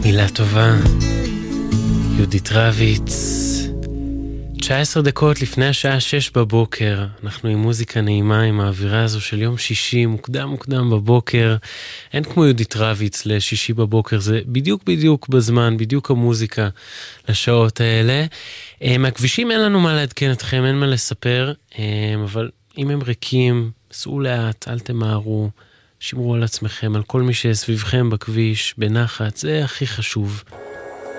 מילה טובה, יהודית רביץ. 19 דקות לפני השעה 6 בבוקר, אנחנו עם מוזיקה נעימה, עם האווירה הזו של יום שישי, מוקדם בבוקר. אין כמו יהודית רביץ לשישי בבוקר, זה בדיוק בזמן, בדיוק המוזיקה לשעות האלה. מהכבישים אין לנו מה לעדכן אתכם, אין מה לספר, אבל אם הם ריקים, סעו לאט, אל תמהרו, שמרו על עצמכם, על כל מי שסביבכם בכביש, בנחת, זה הכי חשוב.